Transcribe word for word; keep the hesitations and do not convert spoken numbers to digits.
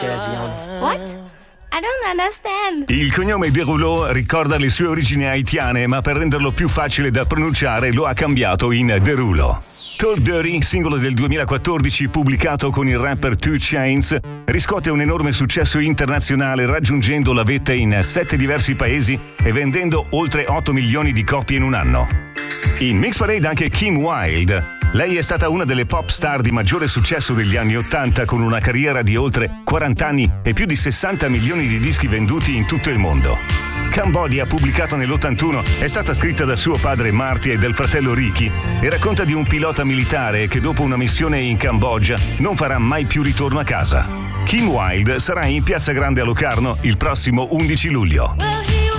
What? I don't understand. Il cognome Derulo ricorda le sue origini haitiane, ma per renderlo più facile da pronunciare lo ha cambiato in Derulo. Talk Dirty, singolo del duemilaquattordici pubblicato con il rapper two Chainz, riscuote un enorme successo internazionale raggiungendo la vetta in sette diversi paesi e vendendo oltre otto milioni di copie in un anno. In Mix Parade anche Kim Wilde. Lei è stata una delle pop star di maggiore successo degli anni ottanta, con una carriera di oltre quaranta anni e più di sessanta milioni di dischi venduti in tutto il mondo. Cambodia, pubblicata nell'ottantuno, è stata scritta da suo padre Marty e del fratello Ricky e racconta di un pilota militare che dopo una missione in Cambogia non farà mai più ritorno a casa. Kim Wilde sarà in Piazza Grande a Locarno il prossimo undici luglio.